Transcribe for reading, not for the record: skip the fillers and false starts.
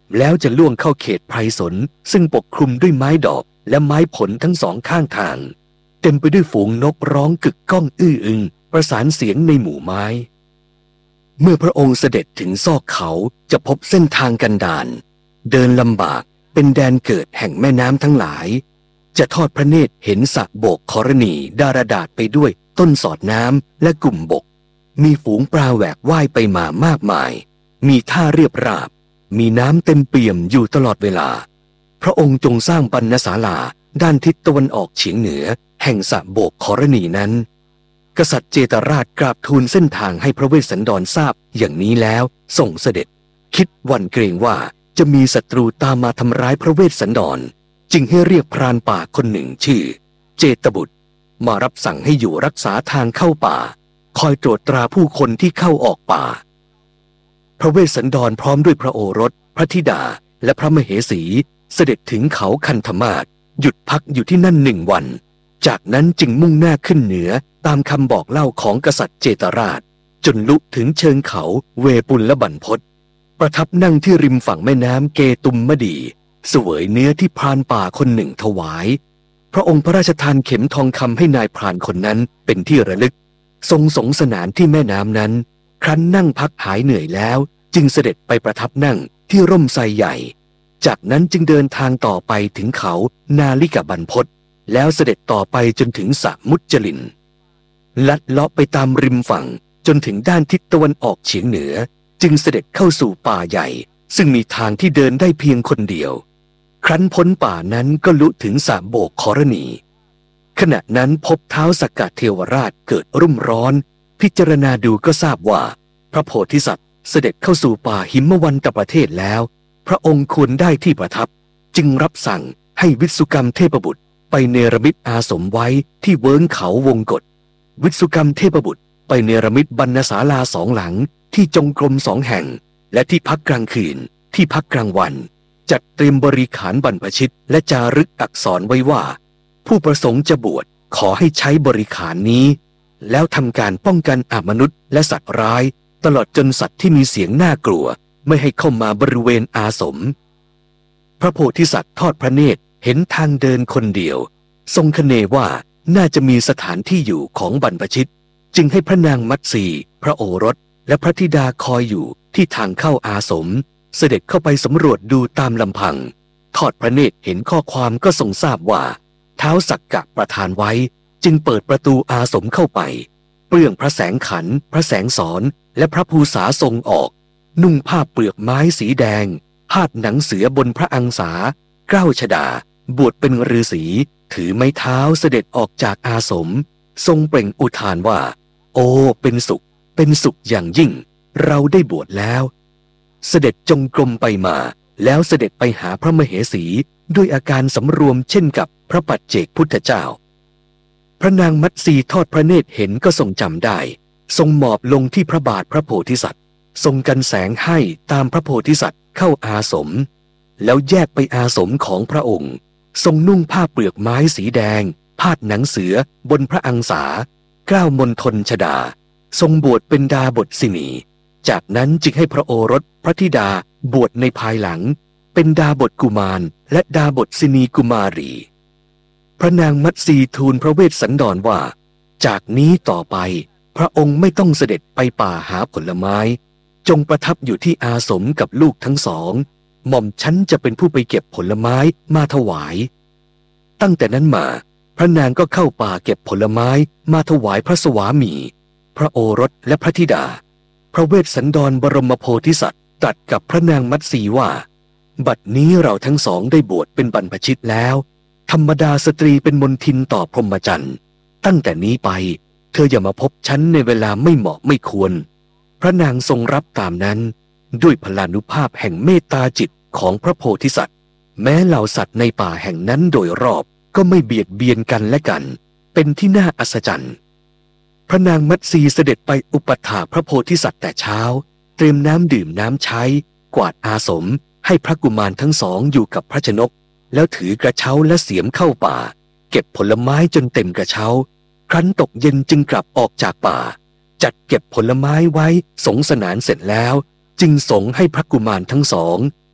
แล้วจะล่วงเข้าเขตไพรสนซึ่งปกคลุมด้วยไม้ดอกและไม้ผลทั้งสองข้างทางเต็มไปด้วยฝูงนกร้องกึกก้องอื้ออึงประสานเสียงในหมู่ไม้เมื่อพระองค์เสด็จถึงซอกเขาจะพบเส้นทางกันดารเดินลำบากเป็นแดนเกิดแห่งแม่น้ำทั้งหลายจะทอดพระเนตรเห็นสระโบกครณีดารดาษไปด้วยต้นสอดน้ำและกลุ่มบกมีฝูงปลาแหวกว่ายไปมามากมายมีท่าเรียบราบมีน้ำเต็มเปี่ยมอยู่ตลอดเวลาพระองค์จงสร้างบรรณศาลาด้านทิศตะวันออกเฉียงเหนือแห่งสระโบกครณีนั้นกษัตริย์เจตราชกราบทูลเส้นทางให้พระเวสสันดรทราบอย่างนี้แล้วส่งเสด็จคิดหวั่นเกรงว่าจะมีศัตรูตามมาทำร้ายพระเวสสันดรจึงให้เรียกพรานป่าคนหนึ่งชื่อเจตบุตรมารับสั่งให้อยู่รักษาทางเข้าป่าคอยตรวจตราผู้คนที่เข้าออกป่าพระเวสสันดรพร้อมด้วยพระโอรสพระธิดาและพระมเหสีเสด็จถึงเขาคันธมาศหยุดพักอยู่ที่นั่น1 วันจากนั้นจึงมุ่งหน้าขึ้นเหนือตามคำบอกเล่าของกษัตริย์เจตราชจนลุถึงเชิงเขาเวปุลและบรรพตประทับนั่งที่ริมฝั่งแม่น้ำเกตุมมดีเสวยเนื้อที่พรานป่าคนหนึ่งถวายพระองค์พระราชทานเข็มทองคำให้นายพรานคนนั้นเป็นที่ระลึกทรงสงสนานที่แม่น้ำนั้นครั้นนั่งพักหายเหนื่อยแล้วจึงเสด็จไปประทับนั่งที่ร่มไทรใหญ่จากนั้นจึงเดินทางต่อไปถึงเขานาลิกบรรพตแล้วเสด็จต่อไปจนถึงสระมุจจลินลัดเลาะไปตามริมฝั่งจนถึงด้านทิศตะวันออกเฉียงเหนือจึงเสด็จเข้าสู่ป่าใหญ่ซึ่งมีทางที่เดินได้เพียงคนเดียวครั้นพ้นป่านั้นก็ลุถึงสระโบกครณีขณะนั้นพบท้าวสักกะเทวราชเกิดรุ่มร้อนพิจารณาดูก็ทราบว่าพระโพธิสัตว์เสด็จเข้าสู่ป่าหิมวันตประเทศแล้วพระองค์ควรได้ที่ประทับจึงรับสั่งให้วิสุกรรมเทพบุตรไปเนรมิตอาสมไว้ที่เวิ้งเขาวงกฏวิสุกรรมเทพบุตรไปเนรมิตบรรณศาลา2 หลังที่จงกรม2 แห่งและที่พักกลางคืนที่พักกลางวันจัดเตรียมบริขารบรรพชิตและจารึกอักษรไว้ว่าผู้ประสงค์จะบวชขอให้ใช้บริขารนี้แล้วทำการป้องกันอมนุษย์และสัตว์ร้ายตลอดจนสัตว์ที่มีเสียงน่ากลัวไม่ให้เข้ามาบริเวณอาสมพระโพธิสัตว์ทอดพระเนตรเห็นทางเดินคนเดียวทรงคะเนว่าน่าจะมีสถานที่อยู่ของบรรพชิตจึงให้พระนางมัตสีพระโอรสและพระธิดาคอยอยู่ที่ทางเข้าอาสมเสด็จเข้าไปสำรวจดูตามลำพังทอดพระเนตรเห็นข้อความก็ทรงทราบว่าท้าวสักกะประทานไว้จึงเปิดประตูอาสมเข้าไปเปลื้องพระแสงขันพระแสงสอนและพระภูษาทรงออกนุ่งผ้าเปลือกไม้สีแดงพาดหนังเสือบนพระอังสาเกล้าชฎาบวชเป็นฤาษีถือไม้เท้าเสด็จออกจากอาสมทรงเปล่งอุทานว่าโอ้เป็นสุขอย่างยิ่งเราได้บวชแล้วเสด็จจงกรมไปมาแล้วเสด็จไปหาพระมเหสีด้วยอาการสำรวมเช่นกับพระปัจเจกพุทธเจ้าพระนางมัตสีทอดพระเนตรเห็นก็ทรงจำได้ทรงหมอบลงที่พระบาทพระโพธิสัตว์ทรงกันแสงให้ตามพระโพธิสัตว์เข้าอาสมแล้วแยกไปอาสมของพระองค์ทรงนุ่งผ้าเปลือกไม้สีแดงพาดหนังเสือบนพระอังสาเกล้ามณฑลชฎาทรงบวชเป็นดาบทสินีจากนั้นจึงให้พระโอรสพระธิดาบวชในภายหลังเป็นดาบทกุมารและดาบทสินีกุมารีพระนางมัตสีทูลพระเวสสันดรว่าจากนี้ต่อไปพระองค์ไม่ต้องเสด็จไปป่าหาผลไม้จงประทับอยู่ที่อาสมกับลูกทั้ง 2หม่อมฉันจะเป็นผู้ไปเก็บผลไม้มาถวายตั้งแต่นั้นมาพระนางก็เข้าป่าเก็บผลไม้มาถวายพระสวามีพระโอรสและพระธิดาพระเวสสันดรบรมโพธิสัตว์ตรัสกับพระนางมัตสีว่าบัดนี้เราทั้ง 2ได้บวชเป็นบรรพชิตแล้วธรรมดาสตรีเป็นมนทินต่อพรหมจรรย์ตั้งแต่นี้ไปเธออย่ามาพบฉันในเวลาไม่เหมาะไม่ควรพระนางทรงรับตามนั้นด้วยพลานุภาพแห่งเมตตาจิตของพระโพธิสัตว์แม้เหล่าสัตว์ในป่าแห่งนั้นโดยรอบก็ไม่เบียดเบียนกันและกันเป็นที่น่าอัศจรรย์พระนางมัตสีเสด็จไปอุปถากพระโพธิสัตว์แต่เช้าเตรียมน้ำดื่มน้ำใช้กวาดอาสมให้พระกุมารทั้ง 2อยู่กับพระชนกแล้วถือกระเช้าและเสียมเข้าป่าเก็บผลไม้จนเต็มกระเช้าครั้นตกเย็นจึงกลับออกจากป่าจัดเก็บผลไม้ไว้สงสนานเสร็จแล้วจึงสงให้พระกุมารทั้ง 2